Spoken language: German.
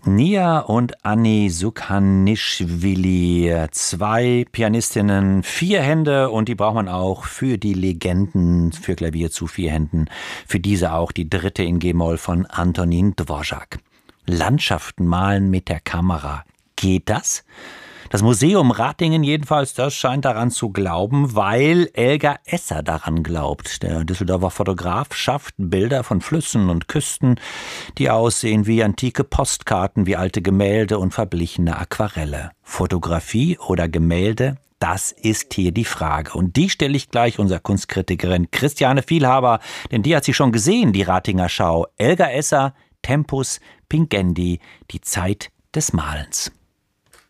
Nia und Anni Sukhanischvili, 2 Pianistinnen, 4 Hände, und die braucht man auch für die Legenden für Klavier zu 4 Händen. Für diese auch die 3. in G-Moll von Antonín Dvořák. Landschaften malen mit der Kamera. Geht das? Das Museum Ratingen jedenfalls, das scheint daran zu glauben, weil Elgar Esser daran glaubt. Der Düsseldorfer Fotograf schafft Bilder von Flüssen und Küsten, die aussehen wie antike Postkarten, wie alte Gemälde und verblichene Aquarelle. Fotografie oder Gemälde? Das ist hier die Frage. Und die stelle ich gleich unserer Kunstkritikerin Christiane Vielhaber, denn die hat sie schon gesehen, die Ratinger Schau. Elgar Esser, Tempus Pingendi, die Zeit des Malens.